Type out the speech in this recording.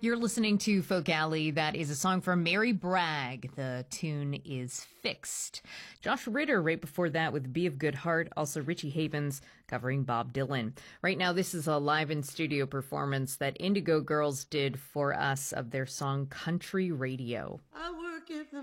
You're listening to Folk Alley. That is a song from Mary Bragg. The tune is Fixed. Josh Ritter right before that with Be of Good Heart. Also Richie Havens covering Bob Dylan. Right now, this is a live in studio performance that Indigo Girls did for us of their song Country Radio. I work at the